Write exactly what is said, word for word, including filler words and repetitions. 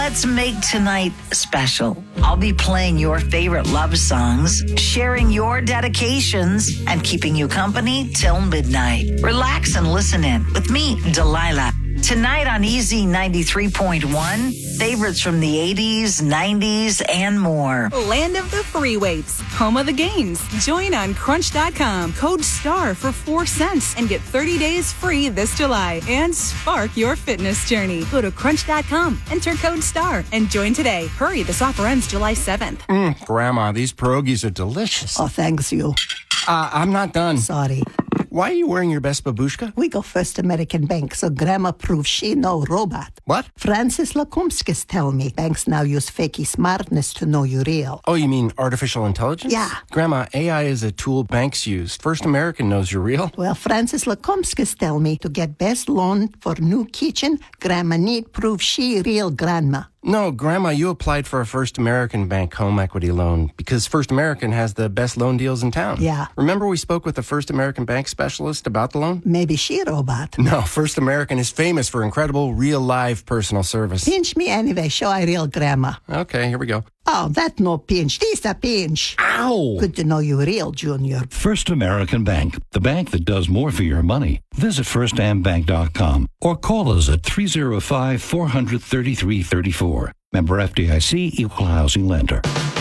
Let's make tonight special. I'll be playing your favorite love songs, sharing your dedications, and keeping you company till midnight. Relax and listen in with me, Delilah. Tonight on E Z ninety-three point one, favorites from the eighties, nineties, and more. Land of the free weights, home of the gains. Join on crunch dot com. Code STAR for four cents and get thirty days free this July and spark your fitness journey. Go to crunch dot com, enter code STAR, and join today. Hurry, this offer ends July seventh. Mm, Grandma, these pierogies are delicious. Oh, thanks you. Uh, I'm not done. Sorry. Why are you wearing your best babushka? We go First American Bank, so Grandma proves she no robot. What? Francis Lakumskis tell me banks now use fakey smartness to know you real. Oh, you mean artificial intelligence? Yeah. Grandma, A I is a tool banks use. First American knows you're real. Well, Francis Lakumskis tell me to get best loan for new kitchen, Grandma need prove she real grandma. No, Grandma, you applied for a First American Bank home equity loan because First American has the best loan deals in town. Yeah. Remember we spoke with the First American Bank specialist about the loan? Maybe she robot. No, First American is famous for incredible, real, live personal service. Pinch me anyway, show I real grandma. Okay, here we go. Oh, that no pinch. This a pinch. Ow! Good to know you real, Junior. First American Bank, the bank that does more for your money. Visit first am bank dot com or call us at three oh five, four hundred, thirty-three thirty-four. Member F D I C, Equal Housing Lender.